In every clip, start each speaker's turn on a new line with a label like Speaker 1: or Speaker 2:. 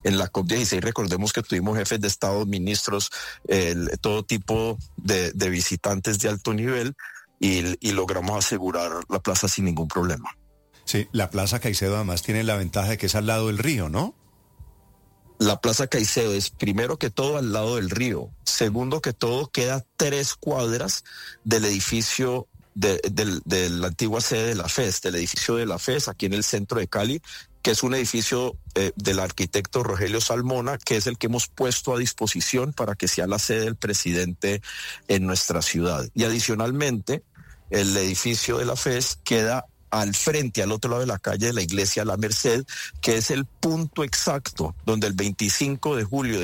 Speaker 1: en la COP16 recordemos que tuvimos jefes de Estado, ministros, todo tipo de visitantes de alto nivel y logramos asegurar la plaza sin ningún problema.
Speaker 2: Sí, la Plaza Caicedo además tiene la ventaja de que es al lado del río, ¿no?
Speaker 1: La Plaza Caicedo es primero que todo al lado del río. Segundo que todo queda 3 cuadras del edificio de la antigua sede de la FES, del edificio de la FES aquí en el centro de Cali, que es un edificio del arquitecto Rogelio Salmona, que es el que hemos puesto a disposición para que sea la sede del presidente en nuestra ciudad. Y adicionalmente, el edificio de la FES queda al frente, al otro lado de la calle de la iglesia La Merced, que es el punto exacto donde el 25 de julio de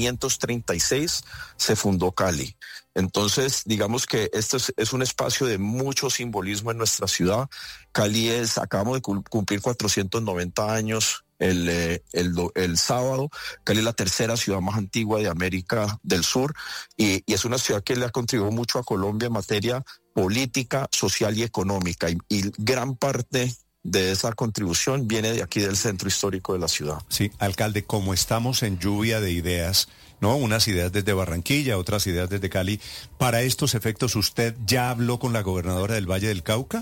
Speaker 1: 1536 se fundó Cali. Entonces, digamos que esto es un espacio de mucho simbolismo en nuestra ciudad. Cali acabamos de cumplir 490 años el sábado. Cali es la tercera ciudad más antigua de América del Sur y es una ciudad que le ha contribuido mucho a Colombia en materia política, social y económica y gran parte de esa contribución viene de aquí del centro histórico de la ciudad.
Speaker 2: Sí, alcalde, como estamos en lluvia de ideas, ¿no? Unas ideas desde Barranquilla, otras ideas desde Cali. Para estos efectos, ¿usted ya habló con la gobernadora del Valle del Cauca?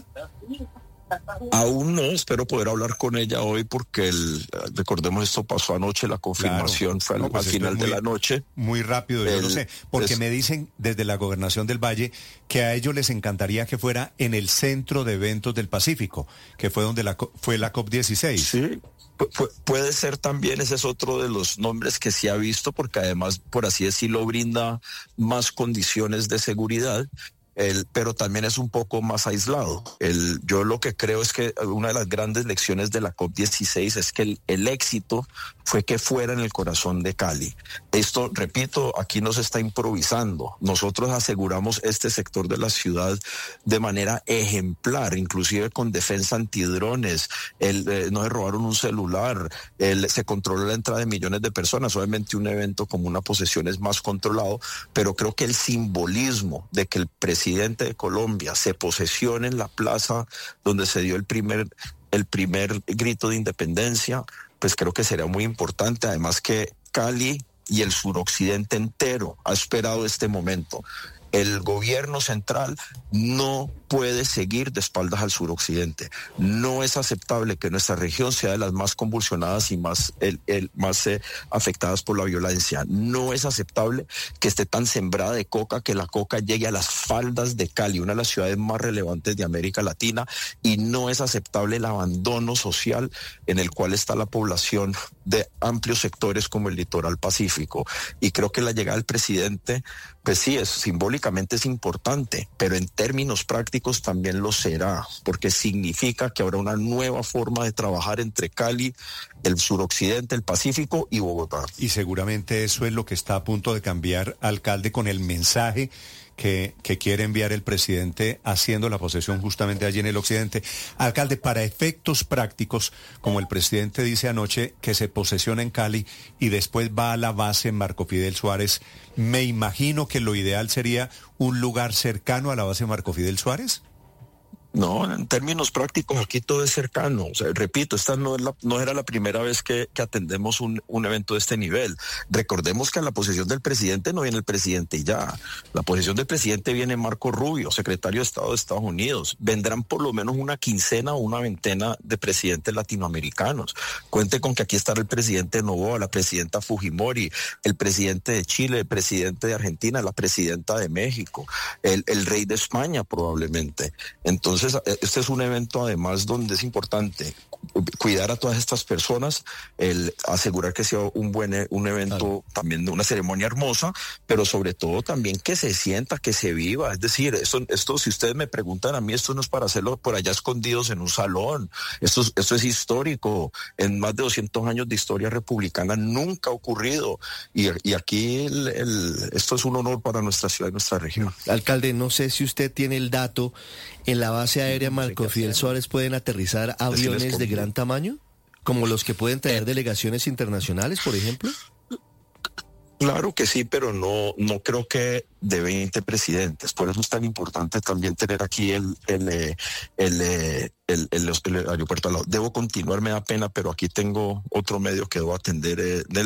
Speaker 1: Aún no, espero poder hablar con ella hoy porque recordemos esto pasó anoche, la confirmación fue al final de la noche.
Speaker 2: Muy rápido, yo no sé, porque me dicen desde la Gobernación del Valle que a ellos les encantaría que fuera en el Centro de Eventos del Pacífico, que fue donde fue la COP16.
Speaker 1: Sí. Puede ser también, ese es otro de los nombres que se ha visto, porque además, por así decirlo, brinda más condiciones de seguridad. Pero también es un poco más aislado. Yo lo que creo es que una de las grandes lecciones de la COP16 es que el éxito fue que fuera en el corazón de Cali. Esto, repito, aquí no se está improvisando. Nosotros aseguramos este sector de la ciudad de manera ejemplar, inclusive con defensa antidrones. No se robaron un celular, se controló la entrada de millones de personas. Obviamente un evento como una posesión es más controlado, pero creo que el simbolismo de que el presidente de Colombia se posesione en la plaza donde se dio el primer grito de independencia, pues creo que sería muy importante. Además que Cali y el suroccidente entero ha esperado este momento. El gobierno central no puede seguir de espaldas al suroccidente. No es aceptable que nuestra región sea de las más convulsionadas y más afectadas por la violencia. No es aceptable que esté tan sembrada de coca, que la coca llegue a las faldas de Cali, una de las ciudades más relevantes de América Latina, y no es aceptable el abandono social en el cual está la población de amplios sectores como el litoral pacífico. Y creo que la llegada del presidente, pues sí, simbólicamente es importante, pero en términos prácticos también lo será, porque significa que habrá una nueva forma de trabajar entre Cali, el suroccidente, el Pacífico y Bogotá.
Speaker 2: Y seguramente eso es lo que está a punto de cambiar, alcalde, con el mensaje que quiere enviar el presidente haciendo la posesión justamente allí en el occidente. Alcalde, para efectos prácticos, como el presidente dice anoche, que se posesiona en Cali y después va a la base Marco Fidel Suárez, me imagino que lo ideal sería un lugar cercano a la base Marco Fidel Suárez.
Speaker 1: No, en términos prácticos aquí todo es cercano. O sea, repito, esta no era la primera vez que atendemos un evento de este nivel. Recordemos que a la posesión del presidente no viene el presidente y ya. La posesión del presidente viene Marco Rubio, secretario de Estado de Estados Unidos. Vendrán por lo menos una quincena o una veintena de presidentes latinoamericanos. Cuente con que aquí estará el presidente Noboa, la presidenta Fujimori, el presidente de Chile, el presidente de Argentina, la presidenta de México, el rey de España probablemente. Entonces, este es un evento además donde es importante cuidar a todas estas personas, asegurar que sea un evento también de una ceremonia hermosa, pero sobre todo también que se sienta, que se viva. Es decir, esto si ustedes me preguntan a mí, esto no es para hacerlo por allá escondidos en un salón. Esto es histórico. En más de 200 años de historia republicana nunca ha ocurrido. Y aquí esto es un honor para nuestra ciudad y nuestra región.
Speaker 3: Alcalde, no sé si usted tiene el dato. ¿En la base aérea Marco Fidel Suárez pueden aterrizar aviones de gran tamaño? ¿Como los que pueden traer delegaciones internacionales, por ejemplo?
Speaker 1: Claro que sí, pero no creo que de 20 presidentes. Por eso es tan importante también tener aquí el aeropuerto al lado. Debo continuar, me da pena, pero aquí tengo otro medio que debo atender.